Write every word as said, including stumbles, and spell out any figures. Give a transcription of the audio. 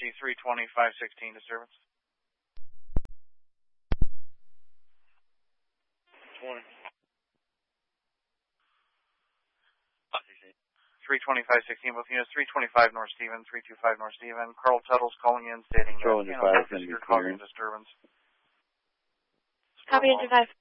Apache three twenty-five sixteen disturbance. twenty. three twenty-five sixteen, both units, three twenty-five North Stephen, three two five North Stephen. Carl Tuttle's calling in stating that, you know, you're causing a disturbance. Copy, engine five.